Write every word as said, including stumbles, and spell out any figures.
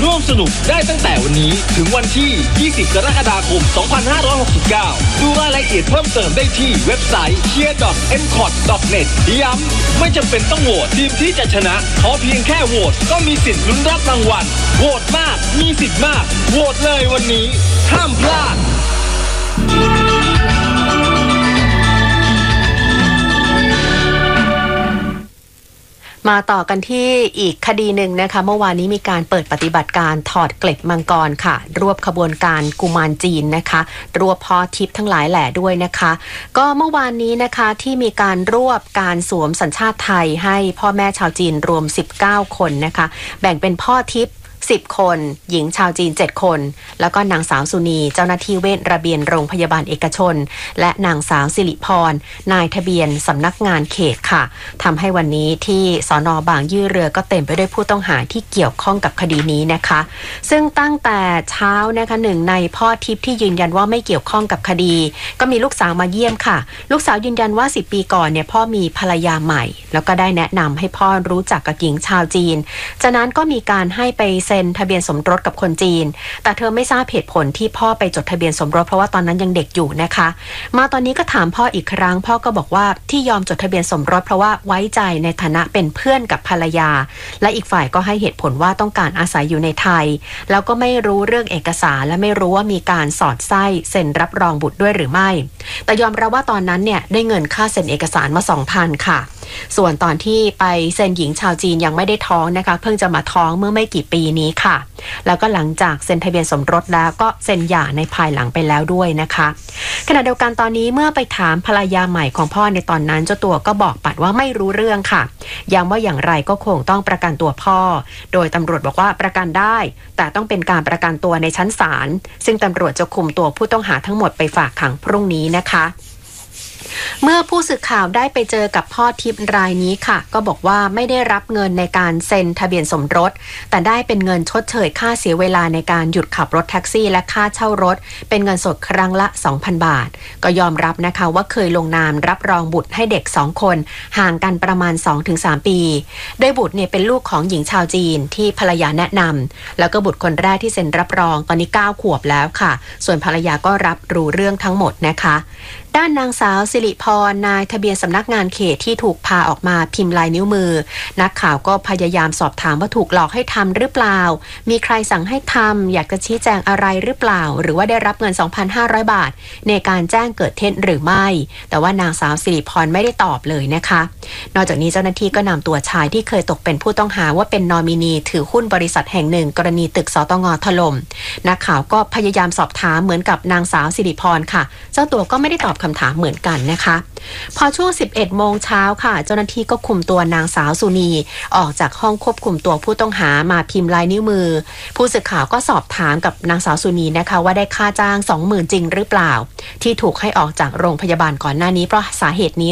ร่วมสนุกได้ตั้งแต่วันนี้ถึงวันที่ ยี่สิบ กรกฎาคม สองพันห้าร้อยหกสิบเก้า ดูรายละเอียดเพิ่มเติมได้ที่เว็บไซต์ เชียร์ ดอท เอ็ม คอท ดอท เน็ต ย้ำไม่จำเป็นต้องโหวตทีมที่จะชนะขอเพียงแค่โหวตก็มีสิทธิ์ลุ้นรับรางวัลโหวตมากมีสิทธิ์มากโหวตเลยวันนี้ห้ามพลาดมาต่อกันที่อีกคดีหนึ่งนะคะเมื่อวานนี้มีการเปิดปฏิบัติการถอดเกล็ดมังกรค่ะรวบขบวนการกุมารจีนนะคะรวบพ่อทิพย์ทั้งหลายแหล่ด้วยนะคะก็เมื่อวานนี้นะคะที่มีการรวบการสวมสัญชาติไทยให้พ่อแม่ชาวจีนรวมสิบเก้าคนนะคะแบ่งเป็นพ่อทิพย์สิบคนหญิงชาวจีนเจ็ดคนแล้วก็นางสาวสุนีเจ้าหน้าที่เวชระเบียนโรงพยาบาลเอกชนและนางสาวสิริพรนายทะเบียนสำนักงานเขตค่ะทำให้วันนี้ที่สน.บางยี่เรือก็เต็มไปด้วยผู้ต้องหาที่เกี่ยวข้องกับคดีนี้นะคะซึ่งตั้งแต่เช้านะคะหนึ่งในพ่อทิพย์ที่ยืนยันว่าไม่เกี่ยวข้องกับคดีก็มีลูกสาวมาเยี่ยมค่ะลูกสาวยืนยันว่าสิบปีก่อนเนี่ยพ่อมีภรรยาใหม่แล้วก็ได้แนะนำให้พ่อรู้จักกับหญิงชาวจีนจากนั้นก็มีการให้ไปเซ็นทะเบียนสมรสกับคนจีนแต่เธอไม่ทราบเหตุผลที่พ่อไปจดทะเบียนสมรสเพราะว่าตอนนั้นยังเด็กอยู่นะคะมาตอนนี้ก็ถามพ่ออีกครั้งพ่อก็บอกว่าที่ยอมจดทะเบียนสมรสเพราะว่าไว้ใจในฐานะเป็นเพื่อนกับภรรยาและอีกฝ่ายก็ให้เหตุผลว่าต้องการอาศัยอยู่ในไทยแล้วก็ไม่รู้เรื่องเอกสารและไม่รู้ว่ามีการสอดไส้เซ็นรับรองบุตรด้วยหรือไม่แต่ยอมรับว่าตอนนั้นเนี่ยได้เงินค่าเซ็นเอกสารมา สองพัน ค่ะส่วนตอนที่ไปเซ็นหญิงชาวจีนยังไม่ได้ท้องนะคะเพิ่งจะมาท้องเมื่อไม่กี่ปีนี้ค่ะแล้วก็หลังจากเซ็นทะเบียนสมรสแล้วก็เซ็นหย่าในภายหลังไปแล้วด้วยนะคะขณะเดียวกันตอนนี้เมื่อไปถามภรรยาใหม่ของพ่อในตอนนั้นเจ้าตัวก็บอกปัดว่าไม่รู้เรื่องค่ะย้ำว่าอย่างไรก็คงต้องประกันตัวพ่อโดยตำรวจบอกว่าประกันได้แต่ต้องเป็นการประกันตัวในชั้นศาลซึ่งตำรวจจะคุมตัวผู้ต้องหาทั้งหมดไปฝากขังพรุ่งนี้นะคะเมื่อผู้สื่อข่าวได้ไปเจอกับพ่อทิพย์รายนี้ค่ะก็บอกว่าไม่ได้รับเงินในการเซ็นทะเบียนสมรสแต่ได้เป็นเงินชดเชยค่าเสียเวลาในการหยุดขับรถแท็กซี่และค่าเช่ารถเป็นเงินสดครั้งละ สองพัน บาทก็ยอมรับนะคะว่าเคยลงนามรับรองบุตรให้เด็กสองคนห่างกันประมาณ สองถึงสาม ปีโดยบุตรเนี่ยเป็นลูกของหญิงชาวจีนที่ภรรยาแนะนำแล้วก็บุตรคนแรกที่เซ็นรับรองตอนนี้เก้าขวบแล้วค่ะส่วนภรรยาก็รับรู้เรื่องทั้งหมดนะคะด้านนางสาวสิริพรนายทะเบียนสำนักงานเขตที่ถูกพาออกมาพิมพ์ลายนิ้วมือนักข่าวก็พยายามสอบถามว่าถูกหลอกให้ทำหรือเปล่ามีใครสั่งให้ทำอยากจะชี้แจงอะไรหรือเปล่าหรือว่าได้รับเงิน สองพันห้าร้อย บาทในการแจ้งเกิดเท็จหรือไม่แต่ว่านางสาวสิริพรไม่ได้ตอบเลยนะคะนอกจากนี้เจ้าหน้าที่ก็นำตัวชายที่เคยตกเป็นผู้ต้องหาว่าเป็นนอมินีถือหุ้นบริษัทแห่งหนึ่งกรณีตึกสตง.ถล่มนักข่าวก็พยายามสอบถามเหมือนกับนางสาวสิริพรค่ะเจ้าตัวก็ไม่ได้ตอบคำถามเหมือนกันนะคะพอช่วง สิบเอ็ดโมงเช้าค่ะเจ้าหน้าที่ก็คุมตัวนางสาวสุนีออกจากห้องควบคุมตัวผู้ต้องหามาพิมพ์ลายนิ้วมือผู้สื่อข่าวก็สอบถามกับนางสาวสุนีนะคะว่าได้ค่าจ้าง สองหมื่น จริงหรือเปล่าที่ถูกให้ออกจากโรงพยาบาลก่อนหน้านี้เพราะสาเหตุนี้